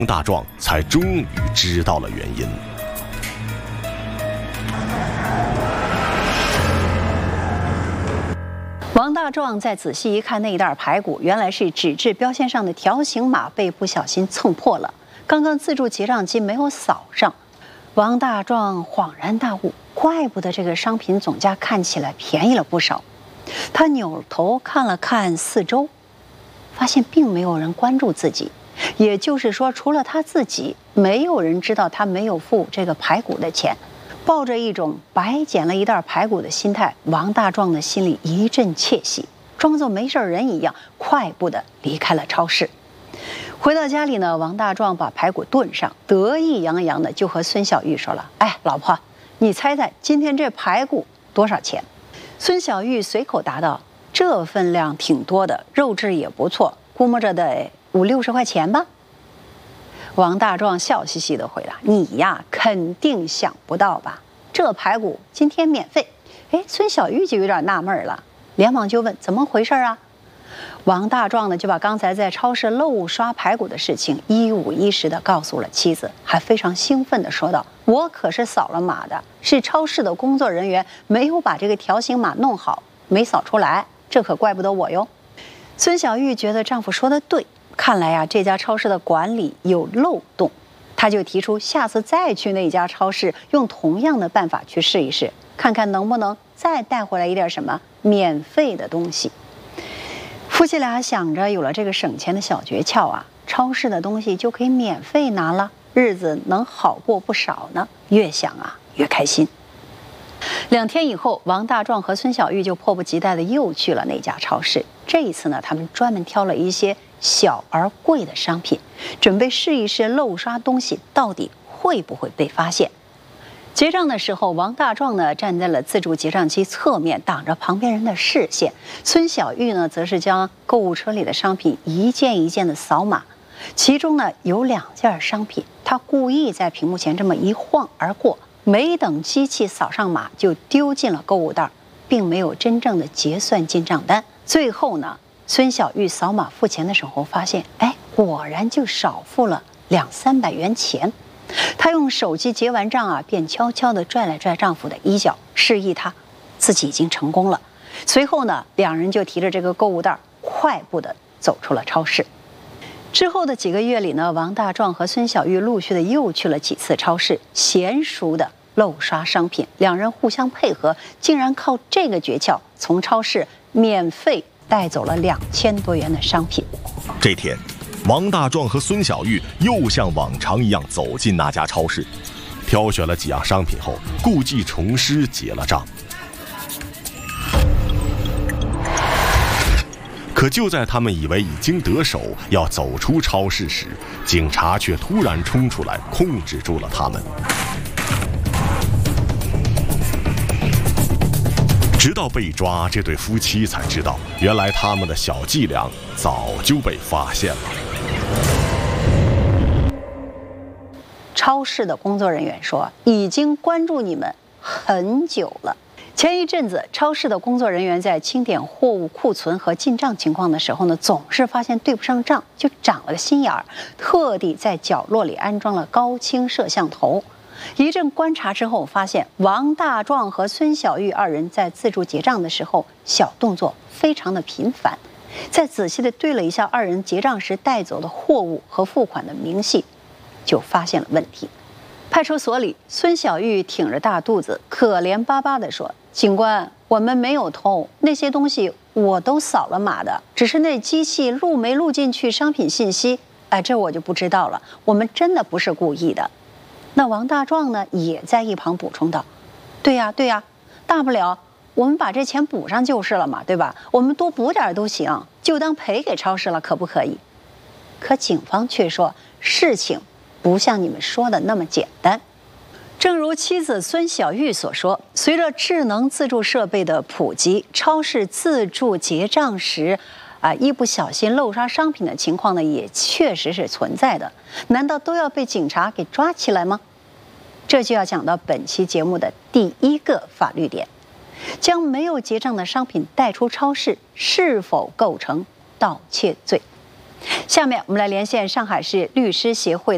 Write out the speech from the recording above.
大壮才终于知道了原因。 王大壮再仔细一看那一袋排骨，原来是纸质标签上的条形码被不小心蹭破了，刚刚自助结账机没有扫上。王大壮恍然大悟，怪不得这个商品总价看起来便宜了不少。他扭头看了看四周，发现并没有人关注自己，也就是说，除了他自己，没有人知道他没有付这个排骨的钱。抱着一种白捡了一袋排骨的心态，王大壮的心里一阵窃喜，装作没事人一样，快步地离开了超市。回到家里呢，王大壮把排骨炖上，得意洋洋的就和孙小玉说了：“哎，老婆，你猜猜今天这排骨多少钱？”孙小玉随口答道：“这分量挺多的，肉质也不错，估摸着得50-60块钱吧。”王大壮笑嘻嘻地回答：“你呀，肯定想不到吧？这排骨今天免费。”哎，孙小玉就有点纳闷了，连忙就问：“怎么回事啊？”王大壮呢，就把刚才在超市漏刷排骨的事情一五一十地告诉了妻子，还非常兴奋地说道：“我可是扫了码的，是超市的工作人员没有把这个条形码弄好，没扫出来，这可怪不得我哟。”孙小玉觉得丈夫说的对，看来呀，这家超市的管理有漏洞，她就提出下次再去那家超市，用同样的办法去试一试，看看能不能再带回来一点什么免费的东西。夫妻俩想着，有了这个省钱的小诀窍啊，超市的东西就可以免费拿了，日子能好过不少呢。越想啊，越开心。2天以后，王大壮和孙小玉就迫不及待地又去了那家超市。这一次呢，他们专门挑了一些小而贵的商品，准备试一试漏刷东西到底会不会被发现。结账的时候，王大壮呢站在了自助结账机侧面，挡着旁边人的视线。孙小玉呢，则是将购物车里的商品一件一件的扫码。其中呢有2件商品，他故意在屏幕前这么一晃而过，没等机器扫上码就丢进了购物袋，并没有真正的结算进账单。最后呢，孙小玉扫码付钱的时候发现，哎，果然就少付了200-300元钱。她用手机结完账啊，便悄悄地拽了拽丈夫的衣角，示意他自己已经成功了。随后呢，2人就提着这个购物袋快步地走出了超市。之后的几个月里呢，王大壮和孙小玉陆续的又去了几次超市，娴熟的漏刷商品。2人互相配合，竟然靠这个诀窍，从超市免费带走了2000多元的商品。 这天，王大壮和孙小玉又像往常一样走进那家超市，挑选了几样商品后，故技重施结了账。可就在他们以为已经得手，要走出超市时，警察却突然冲出来控制住了他们。直到被抓，这对夫妻才知道，原来他们的小伎俩早就被发现了。 超市的工作人员说，已经关注你们很久了。前一阵子，超市的工作人员在清点货物库存和进账情况的时候呢，总是发现对不上账，就长了个心眼儿，特地在角落里安装了高清摄像头。一阵观察之后，发现王大壮和孙小玉2人在自助结账的时候，小动作非常的频繁。再仔细的对了一下2人结账时带走的货物和付款的明细，就发现了问题。派出所里，孙小玉挺着大肚子，可怜巴巴地说：“警官，我们没有偷，那些东西我都扫了码的，只是那机器录没录进去商品信息，哎，这我就不知道了。我们真的不是故意的。”那王大壮呢，也在一旁补充道：“对呀，大不了我们把这钱补上就是了嘛，对吧？我们多补点都行，就当赔给超市了，可不可以？”可警方却说，事情不像你们说的那么简单。正如妻子孙小玉所说，随着智能自助设备的普及，超市自助结账时一不小心漏刷商品的情况呢，也确实是存在的。难道都要被警察给抓起来吗？这就要讲到本期节目的第1个法律点：将没有结账的商品带出超市，是否构成盗窃罪？下面我们来连线上海市律师协会